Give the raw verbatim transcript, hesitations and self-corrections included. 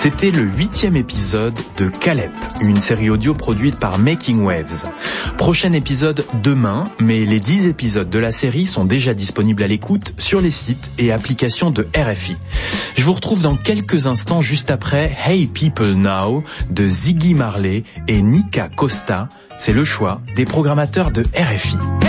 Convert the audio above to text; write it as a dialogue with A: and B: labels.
A: C'était le huitième épisode de Calep, une série audio produite par Making Waves. Prochain épisode demain, mais les dix épisodes de la série sont déjà disponibles à l'écoute sur les sites et applications de R F I. Je vous retrouve dans quelques instants juste après Hey People Now de Ziggy Marley et Nika Costa. C'est le choix des programmateurs de R F I.